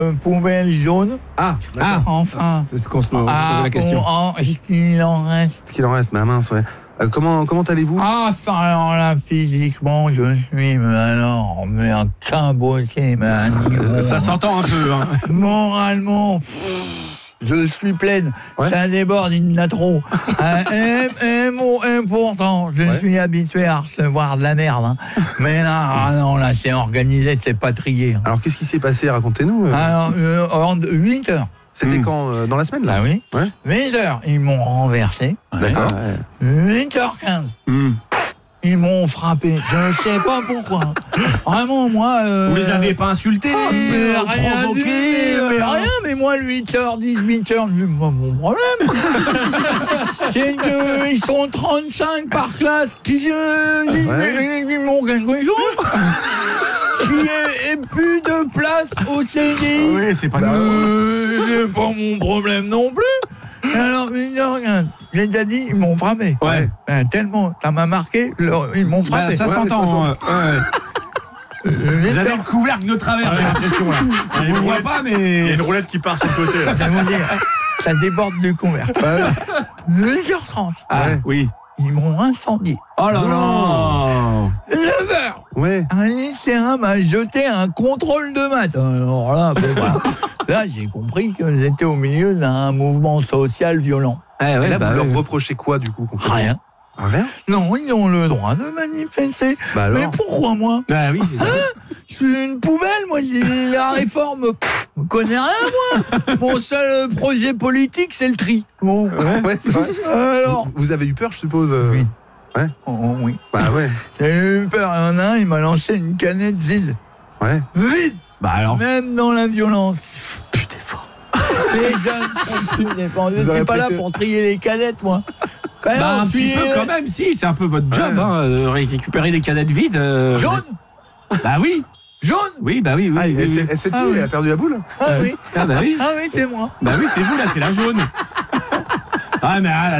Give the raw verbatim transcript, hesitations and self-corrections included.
euh, poubelle jaune. Ah, Ah, Enfin. c'est ce qu'on se, on se posait Ah, la question. oh, est-ce qu'il en reste? ce qu'il en reste, ma mince, ouais. Euh, comment, comment allez-vous? Ah, ça, alors là, physiquement, je suis, mais alors, mais un cabotier, mais un niveau. Ça s'entend un peu, hein. Moralement, pff, je suis pleine. Ouais. Ça déborde, il y en a trop. Euh, et, et, bon, et pourtant, je Ouais. suis habitué à recevoir de la merde. Hein. Mais là, ah non, là, c'est organisé, c'est pas trié. Hein. Alors, qu'est-ce qui s'est passé? Racontez-nous. euh. Alors, euh, en huit heures. C'était Hmm. quand? euh, Dans la semaine, là? Ah oui. Ouais. huit heures, ils m'ont renversé. D'accord. Ouais. huit heures quinze. Hmm. Ils m'ont frappé. Je ne sais pas pourquoi. Vraiment, moi. Euh... Vous les avez pas insultés, Ah, mais euh, rien provoqués du- mais euh, rien, mais moi, huit heures dix, huit heures, c'est pas mon problème. C'est qu'ils sont trente-cinq par classe qui, euh, ils- Ouais. ils m'ont quelque chose. Qui est, est plus de place au C D I. Oui, c'est pas Bah, grave. Euh, c'est pas mon problème non plus. Et alors, mais non, regarde, j'ai déjà dit, ils m'ont frappé. Ouais. Ben, tellement, ça m'a marqué, leur- ils m'ont Bah, frappé. ça Ouais, s'entend. ça s'entend. hein. Ouais. Euh, Vous avez le couvercle de travers, j'ai l'impression. Là. On ne le voit pas, Il y a mais. une roulette qui part sur le côté. Là. Je vais vous dire, ça déborde du couvert. huit heures trente, Ah, Ouais. oui. ils m'ont incendié. Oh là là. neuf heures, Ouais. un lycéen m'a jeté un contrôle de maths. Alors là, ben voilà. Là, j'ai compris que j'étais au milieu d'un mouvement social violent. Eh Et ouais, là, bah, vous leur ouais. reprochez quoi, du coup, concrètement? Rien. Ah, rien? Non, ils ont le droit de manifester. Bah Mais alors? pourquoi moi? Bah oui. c'est ça. Je suis une poubelle, moi, j'ai- la réforme, pff, je connais rien, moi. Mon seul projet politique, c'est le tri. Bon, Ouais, c'est vrai. alors. Vous, vous avez eu peur, je suppose? euh Oui. Ouais. Oh, oh, oui. Bah ouais. J'ai eu peur, il y en a un, il m'a lancé une canette vide. Ouais. Vide. Bah alors. Même dans la violence. Putain, fort. Les jeunes sont plus défendus. Je Vous aurez suis pas là préféré- pour trier les canettes, moi. Ben Bah non, un petit puis, peu euh, quand même, si, c'est un peu votre job, Ouais. hein, de récupérer des canettes vides. euh, Jaune. Bah oui, Jaune. oui, bah oui, oui. Ah, oui, elle oui. s'est elle s'est Ah tuée, oui. elle a perdu la boule? Ah oui. Ah bah oui, Ah oui, c'est moi. bah oui, c'est vous là, c'est la jaune. Ah mais ah,